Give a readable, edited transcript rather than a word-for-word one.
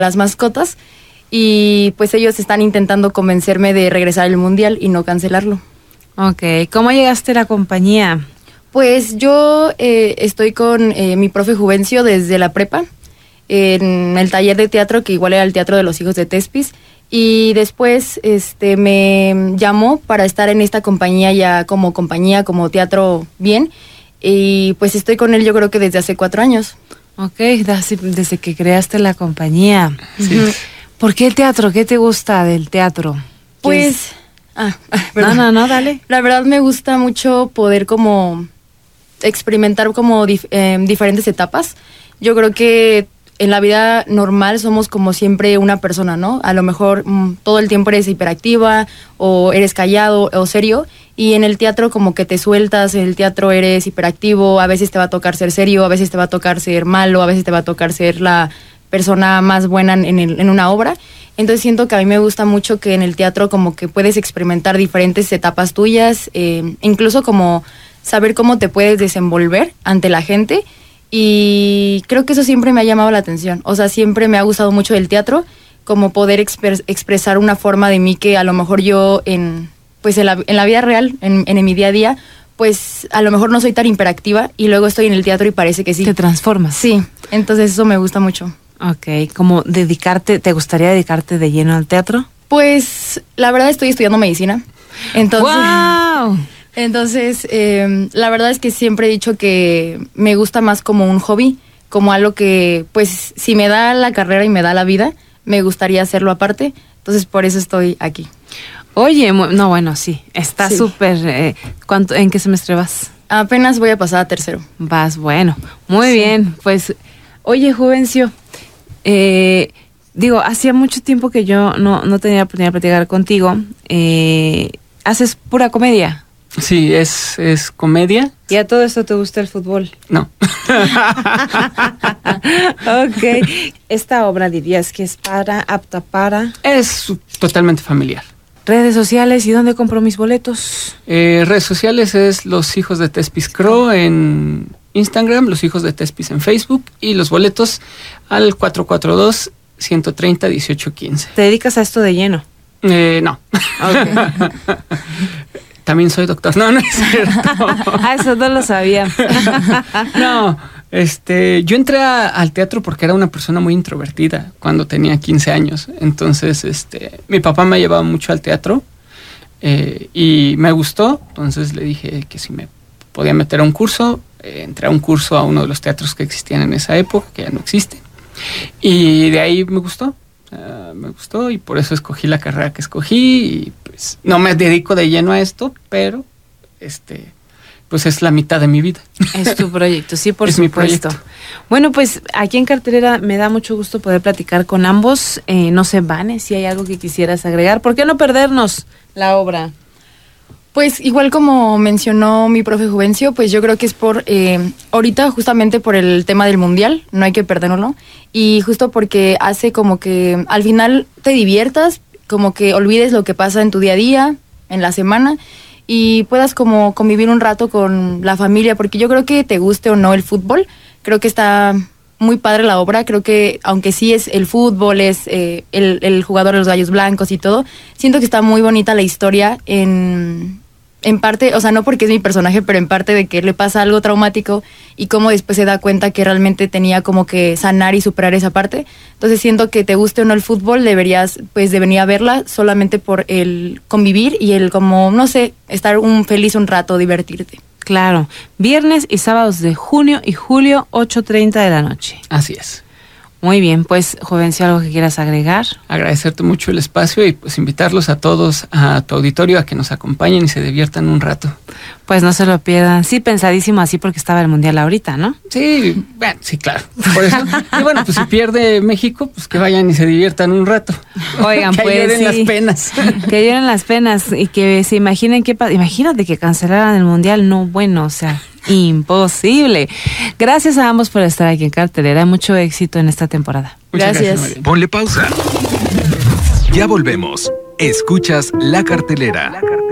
las mascotas. Y pues ellos están intentando convencerme de regresar al mundial y no cancelarlo. Ok, ¿cómo llegaste a la compañía? Pues yo estoy con mi profe Juvencio desde la prepa, en el taller de teatro, que igual era el Teatro de los Hijos de Tespis, y después me llamó para estar en esta compañía ya como teatro bien, y pues estoy con él yo creo que desde hace 4 años. Ok, desde que creaste la compañía. Sí. ¿Por qué el teatro? ¿Qué te gusta del teatro? Pues... No, dale. La verdad me gusta mucho poder como experimentar como diferentes etapas. Yo creo que en la vida normal somos como siempre una persona, ¿no? A lo mejor todo el tiempo eres hiperactiva o eres callado o serio, y en el teatro como que te sueltas, en el teatro eres hiperactivo, a veces te va a tocar ser serio, a veces te va a tocar ser malo, a veces te va a tocar ser la persona más buena en una obra. Entonces siento que a mí me gusta mucho que en el teatro como que puedes experimentar diferentes etapas tuyas, incluso como saber cómo te puedes desenvolver ante la gente, y creo que eso siempre me ha llamado la atención. O sea, siempre me ha gustado mucho del teatro, como poder expresar una forma de mí que a lo mejor yo en la vida real, en mi día a día, pues a lo mejor no soy tan hiperactiva, y luego estoy en el teatro y parece que sí. Te transformas. Sí, entonces eso me gusta mucho. Ok, ¿cómo ¿te gustaría dedicarte de lleno al teatro? Pues la verdad estoy estudiando medicina. Entonces, ¡wow! Entonces, la verdad es que siempre he dicho que me gusta más como un hobby, como algo que, pues, si me da la carrera y me da la vida, me gustaría hacerlo aparte. Entonces, por eso estoy aquí. Oye, no, bueno, sí, está Sí. súper. ¿En qué semestre vas? Apenas voy a pasar a 3º. Vas, bueno, muy bien. Pues, oye, Juvencio, hacía mucho tiempo que yo no tenía la oportunidad de platicar contigo. ¿Haces pura comedia? Sí, es comedia. ¿Y a todo esto te gusta el fútbol? No. Ok. ¿Esta obra dirías que es apta para? Es totalmente familiar. Redes sociales, ¿y dónde compro mis boletos? Redes sociales es Los Hijos de Tespis Crow en Instagram, Los Hijos de Tespis en Facebook, y los boletos al 442-130-1815. ¿Te dedicas a esto de lleno? No. Okay. También soy doctor. No es cierto. Eso no lo sabía. No, yo entré al teatro porque era una persona muy introvertida cuando tenía 15 años. Entonces, mi papá me llevaba mucho al teatro y me gustó. Entonces le dije que si me podía meter a un curso. Entré a un curso a uno de los teatros que existían en esa época, que ya no existe. Y de ahí me gustó. Y por eso escogí la carrera que escogí, y pues no me dedico de lleno a esto, pero pues es la mitad de mi vida. Es tu proyecto, sí, por es supuesto. Mi proyecto. Bueno, pues aquí en Cartelera me da mucho gusto poder platicar con ambos. No sé, Vane, si hay algo que quisieras agregar. ¿Por qué no perdernos la obra? Pues igual como mencionó mi profe Juvencio, pues yo creo que es por ahorita justamente por el tema del mundial, no hay que perderlo, y justo porque hace como que al final te diviertas, como que olvides lo que pasa en tu día a día, en la semana, y puedas como convivir un rato con la familia, porque yo creo que te guste o no el fútbol, creo que está muy padre la obra. Creo que aunque sí es el fútbol, es el jugador de los Gallos Blancos y todo, siento que está muy bonita la historia en parte, o sea, no porque es mi personaje, pero en parte de que le pasa algo traumático y cómo después se da cuenta que realmente tenía como que sanar y superar esa parte. Entonces siento que te guste o no el fútbol, deberías pues de venir a verla solamente por el convivir y el como, no sé, estar feliz un rato, divertirte. Claro, viernes y sábados de junio y julio, 8:30 de la noche. Así es. Muy bien, pues, Juvencio, ¿algo que quieras agregar? Agradecerte mucho el espacio y pues invitarlos a todos, a tu auditorio, a que nos acompañen y se diviertan un rato. Pues no se lo pierdan. Sí, pensadísimo así porque estaba el Mundial ahorita, ¿no? Sí, bueno, sí, claro. Por eso. Y bueno, pues si pierde México, pues que vayan y se diviertan un rato. Oigan, que pues lloren sí. las penas. Que lloren las penas y que se imaginen qué pasa. Imagínate que cancelaran el Mundial. No, bueno, o sea, imposible. Gracias a ambos por estar aquí en Cartelera. Mucho éxito en esta temporada. Muchas Gracias. María. Ponle pausa. Ya volvemos. Escuchas La Cartelera.